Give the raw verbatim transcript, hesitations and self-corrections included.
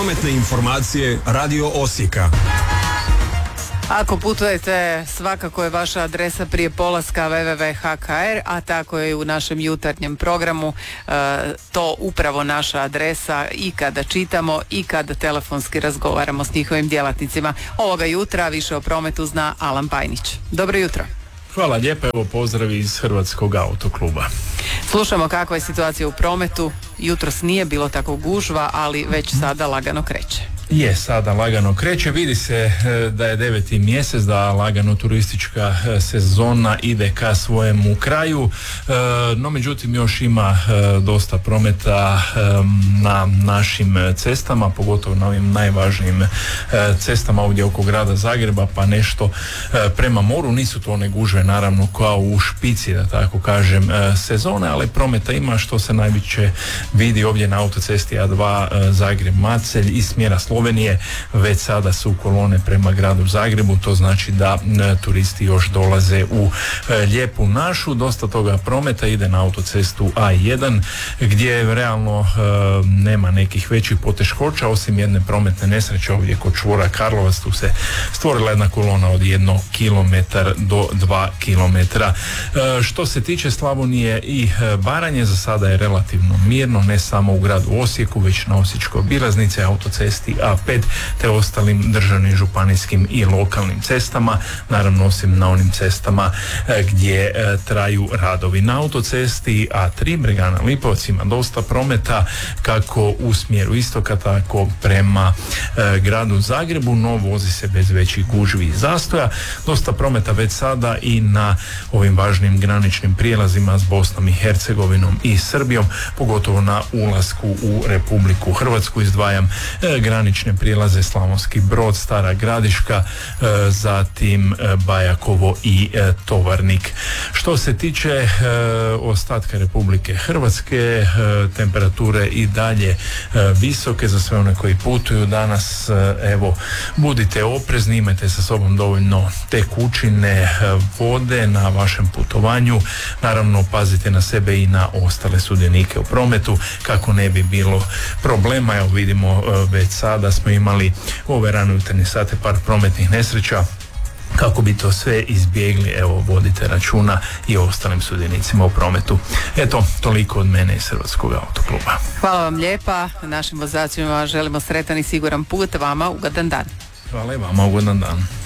Prometne informacije Radio Osijeka. Ako putujete, svakako je vaša adresa prije polaska w w w tačka h k r, a tako je i u našem jutarnjem programu e, to upravo naša adresa i kada čitamo i kada telefonski razgovaramo s njihovim djelatnicima. Ovoga jutra više o prometu zna Alan Pajnić. Dobro jutro. Hvala lijepo, evo pozdravi iz Hrvatskog autokluba. Slušamo kakva je situacija u prometu. Jutros nije bilo tako gužva, ali već sada lagano kreće. Je, sada lagano kreće, vidi se da je deveti mjesec, da lagano turistička sezona ide ka svojemu kraju, no međutim još ima dosta prometa na našim cestama, pogotovo na ovim najvažnijim cestama ovdje oko grada Zagreba, pa nešto prema moru. Nisu to one gužve naravno kao u špici, da tako kažem, sezone, ali prometa ima, što se najviše vidi ovdje na autocesti A dva Zagreb-Macelj iz smjera Slovenije. Već sada su kolone prema gradu Zagrebu, to znači da e, turisti još dolaze u e, lijepu našu. Dosta toga prometa ide na autocestu A jedan gdje realno e, nema nekih većih poteškoća, osim jedne prometne nesreće ovdje kod čvora Karlovac. Tu se stvorila jedna kolona od jedno kilometar do dva kilometra. E, što se tiče Slavonije i e, Baranje, za sada je relativno mirno, ne samo u gradu Osijeku, već na Osječkoj obilaznici, autocesti A pet te ostalim državnim, županijskim i lokalnim cestama, naravno osim na onim cestama e, gdje e, traju radovi. Na autocesti A tri Bregana Lipovac ima dosta prometa kako u smjeru istoka, tako prema e, gradu Zagrebu, no vozi se bez većih gužvi i zastoja. Dosta prometa već sada i na ovim važnim graničnim prijelazima s Bosnom i Hercegovinom i Srbijom, pogotovo na ulasku u Republiku Hrvatsku. Izdvajam e, granične prijelaze Slavonski Brod, Stara Gradiška, e, zatim e, Bajakovo i e, Tovarnik. Što se tiče e, ostatka Republike Hrvatske, e, temperature i dalje e, visoke za sve one koji putuju danas. E, evo, budite oprezni, imajte sa sobom dovoljno tekućine, e, vode na vašem putovanju. Naravno, pazite na sebe i na ostale sudionike u prometu kako ne bi bilo problema. Evo vidimo e, već sada smo imali u ove rano jutarnje sate par prometnih nesreća. Kako bi to sve izbjegli, evo, vodite računa i o ostalim sudionicima u prometu. Eto, toliko od mene iz Hrvatskog autokluba. Hvala vam lijepa. Našim vozačima želimo sretan i siguran put, vama ugodan dan. Hvala i vama, ugodan dan.